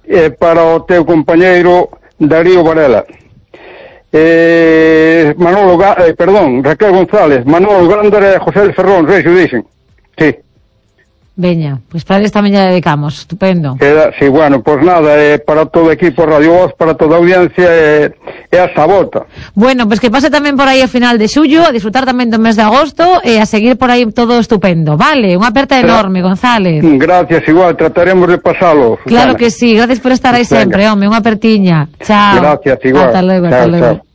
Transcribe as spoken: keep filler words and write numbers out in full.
e para o teu compañeiro Darío Varela. Eh, Manolo, eh, perdón, Raquel González, Manolo Gándara e José Ferrón, sei se o dixen. Sí. Veña, pois pues para eles tamén ya dedicamos, estupendo. Queda, sí, bueno, pois pues nada, eh, para todo o equipo Radio Voz, para toda a audiencia, e eh, hasta a volta. Bueno, pois pues que pase tamén por aí a final de xullo, a disfrutar tamén do mes de agosto, e a seguir por aí todo estupendo, vale? Unha aperta enorme, González. Gracias, igual, trataremos de pasalo. Claro que sí, gracias por estar aí sempre, home, unha apertiña. Chao. Gracias, igual. Hasta luego, hasta luego.